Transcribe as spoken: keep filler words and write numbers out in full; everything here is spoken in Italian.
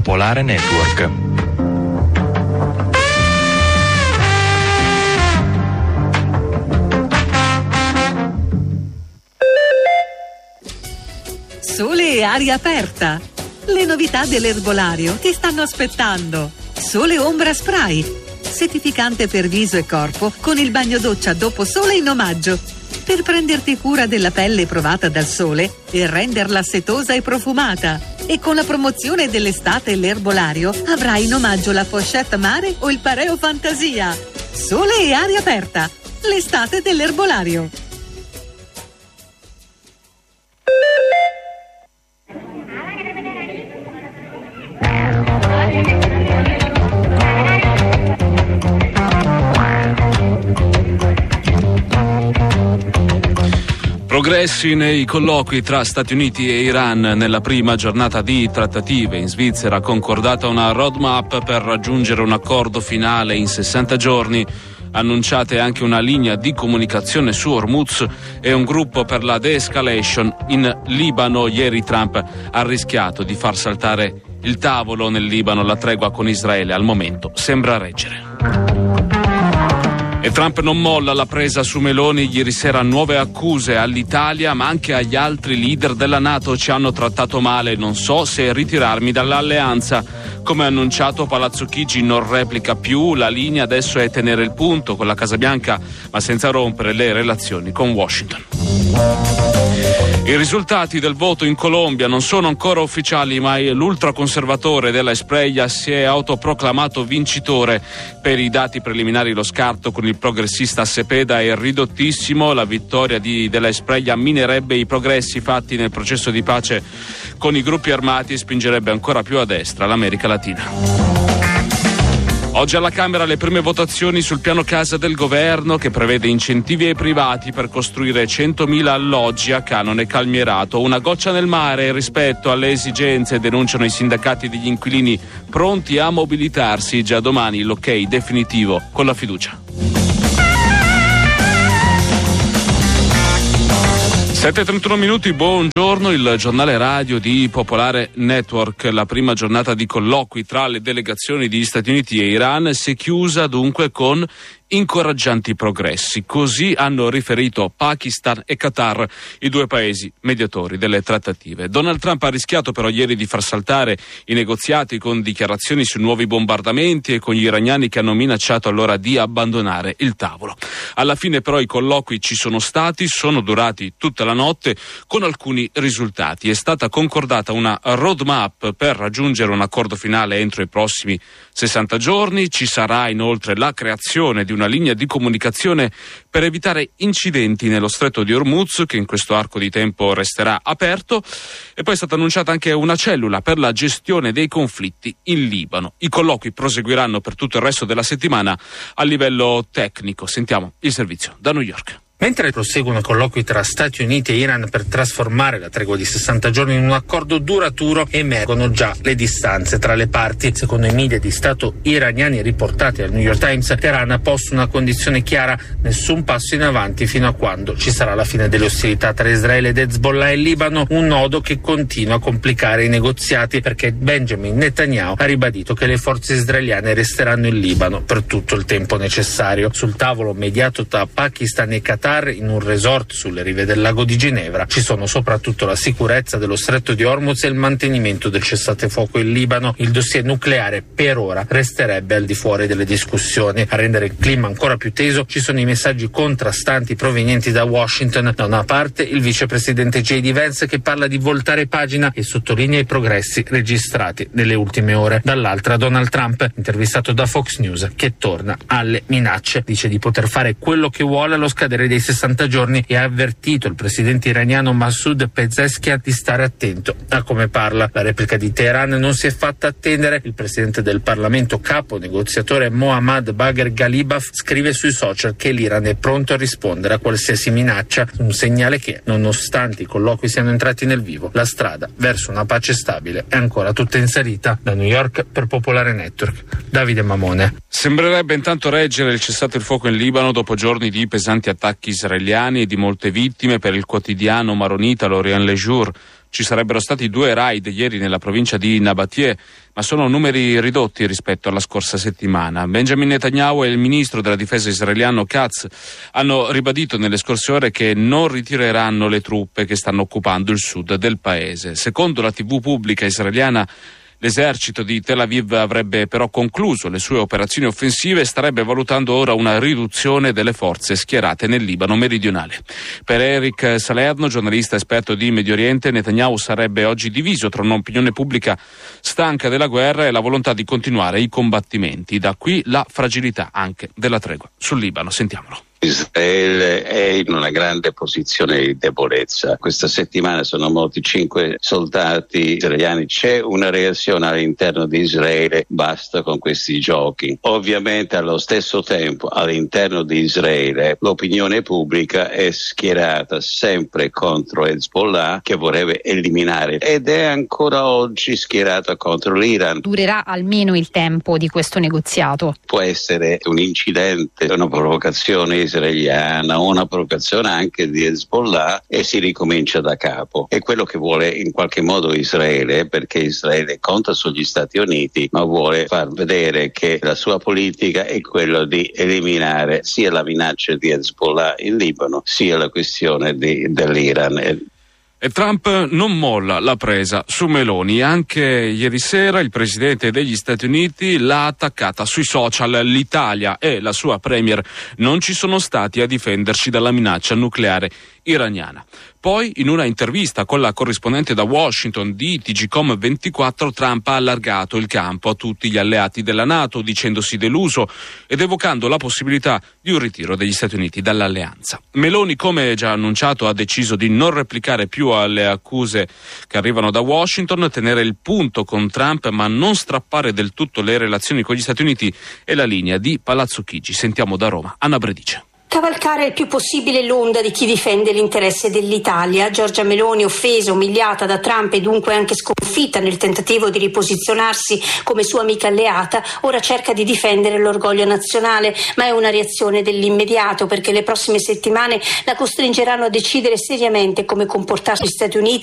Popolare Network. Sole e aria aperta. Le novità dell'erbolario ti stanno aspettando. Sole Ombra Spray, settificante per viso e corpo con il bagno doccia dopo sole in omaggio, per prenderti cura della pelle provata dal sole e renderla setosa e profumata. E con la promozione dell'estate e l'erbolario avrai in omaggio la pochette mare o il pareo fantasia. Sole e aria aperta, l'estate dell'erbolario. Progressi nei colloqui tra Stati Uniti e Iran. Nella prima giornata di trattative in Svizzera, concordata una roadmap per raggiungere un accordo finale in sessanta giorni. Annunciate anche una linea di comunicazione su Hormuz e un gruppo per la de-escalation. In Libano ieri Trump ha rischiato di far saltare il tavolo nel Libano. La tregua con Israele al momento sembra reggere. E Trump non molla la presa su Meloni. Ieri sera nuove accuse all'Italia ma anche agli altri leader della NATO. Ci hanno trattato male, non so se ritirarmi dall'alleanza. Come annunciato, Palazzo Chigi non replica più, la linea adesso è tenere il punto con la Casa Bianca ma senza rompere le relazioni con Washington. I risultati del voto in Colombia non sono ancora ufficiali, ma l'ultraconservatore della Espriella si è autoproclamato vincitore. Per i dati preliminari lo scarto con il progressista Cepeda è ridottissimo. La vittoria di, della Espriella minerebbe i progressi fatti nel processo di pace con i gruppi armati e spingerebbe ancora più a destra l'America Latina. Oggi alla Camera le prime votazioni sul piano casa del governo, che prevede incentivi ai privati per costruire centomila alloggi a canone calmierato. Una goccia nel mare rispetto alle esigenze, denunciano i sindacati degli inquilini pronti a mobilitarsi. Già domani l'ok definitivo con la fiducia. sette e trentuno minuti, buongiorno, il giornale radio di Popolare Network. La prima giornata di colloqui tra le delegazioni di Stati Uniti e Iran si è chiusa dunque con incoraggianti progressi. Così hanno riferito Pakistan e Qatar, i due paesi mediatori delle trattative. Donald Trump ha rischiato però ieri di far saltare i negoziati con dichiarazioni su nuovi bombardamenti e con gli iraniani che hanno minacciato allora di abbandonare il tavolo. Alla fine però i colloqui ci sono stati, sono durati tutta la notte con alcuni risultati. È stata concordata una roadmap per raggiungere un accordo finale entro i prossimi sessanta giorni. Ci sarà inoltre la creazione di una linea di comunicazione per evitare incidenti nello stretto di Hormuz, che in questo arco di tempo resterà aperto, e poi è stata annunciata anche una cellula per la gestione dei conflitti in Libano. I colloqui proseguiranno per tutto il resto della settimana a livello tecnico. Sentiamo il servizio da New York. Mentre proseguono i colloqui tra Stati Uniti e Iran per trasformare la tregua di sessanta giorni in un accordo duraturo, emergono già le distanze tra le parti. Secondo i media di Stato iraniani riportati al New York Times, Teheran ha posto una condizione chiara: nessun passo in avanti fino a quando ci sarà la fine delle ostilità tra Israele ed Hezbollah e Libano, un nodo che continua a complicare i negoziati perché Benjamin Netanyahu ha ribadito che le forze israeliane resteranno in Libano per tutto il tempo necessario. Sul tavolo mediato tra Pakistan e Qatar, in un resort sulle rive del lago di Ginevra, ci sono soprattutto la sicurezza dello stretto di Hormuz e il mantenimento del cessatefuoco in Libano. Il dossier nucleare per ora resterebbe al di fuori delle discussioni. A rendere il clima ancora più teso ci sono i messaggi contrastanti provenienti da Washington. Da una parte il vicepresidente J D Vance, che parla di voltare pagina e sottolinea i progressi registrati nelle ultime ore. Dall'altra Donald Trump, intervistato da Fox News, che torna alle minacce. Dice di poter fare quello che vuole allo scadere dei sessanta giorni e ha avvertito il presidente iraniano Masoud Pezeshkian di stare attento a come parla. La replica di Teheran non si è fatta attendere. Il presidente del Parlamento, capo negoziatore Mohammad Bagher Ghalibaf, scrive sui social che l'Iran è pronto a rispondere a qualsiasi minaccia, un segnale che, nonostante i colloqui siano entrati nel vivo, la strada verso una pace stabile è ancora tutta in salita. Da New York per Popolare Network, Davide Mamone. Sembrerebbe intanto reggere il cessato il fuoco in Libano dopo giorni di pesanti attacchi israeliani e di molte vittime. Per il quotidiano maronita L'Orient Le Jour Ci sarebbero stati due raid ieri nella provincia di Nabatie, ma sono numeri ridotti rispetto alla scorsa settimana. Benjamin Netanyahu e il ministro della difesa israeliano Katz hanno ribadito nelle scorse ore che non ritireranno le truppe che stanno occupando il sud del paese. Secondo la tivù pubblica israeliana, l'esercito di Tel Aviv avrebbe però concluso le sue operazioni offensive e starebbe valutando ora una riduzione delle forze schierate nel Libano meridionale. Per Eric Salerno, giornalista esperto di Medio Oriente, Netanyahu sarebbe oggi diviso tra un'opinione pubblica stanca della guerra e la volontà di continuare i combattimenti. Da qui la fragilità anche della tregua sul Libano. Sentiamolo. Israele è in una grande posizione di debolezza. Questa settimana sono morti cinque soldati israeliani. C'è una reazione all'interno di Israele, basta con questi giochi. Ovviamente allo stesso tempo all'interno di Israele l'opinione pubblica è schierata sempre contro Hezbollah, che vorrebbe eliminare, ed è ancora oggi schierata contro l'Iran. Durerà almeno il tempo di questo negoziato? Può essere un incidente, una provocazione israeliana, una provocazione anche di Hezbollah, e si ricomincia da capo. È quello che vuole in qualche modo Israele, perché Israele conta sugli Stati Uniti, ma vuole far vedere che la sua politica è quella di eliminare sia la minaccia di Hezbollah in Libano, sia la questione di, dell'Iran. E Trump non molla la presa su Meloni. Anche ieri sera il presidente degli Stati Uniti l'ha attaccata sui social. L'Italia e la sua premier non ci sono stati a difenderci dalla minaccia nucleare iraniana. Poi, in una intervista con la corrispondente da Washington di T G Com ventiquattro, Trump ha allargato il campo a tutti gli alleati della NATO, dicendosi deluso ed evocando la possibilità di un ritiro degli Stati Uniti dall'alleanza. Meloni, come già annunciato, ha deciso di non replicare più alle accuse che arrivano da Washington, tenere il punto con Trump, ma non strappare del tutto le relazioni con gli Stati Uniti è la linea di Palazzo Chigi. Sentiamo da Roma Anna Bredice. Cavalcare il più possibile l'onda di chi difende l'interesse dell'Italia. Giorgia Meloni, offesa, umiliata da Trump e dunque anche sconfitta nel tentativo di riposizionarsi come sua amica alleata, ora cerca di difendere l'orgoglio nazionale, ma è una reazione dell'immediato, perché le prossime settimane la costringeranno a decidere seriamente come comportarsi gli Stati Uniti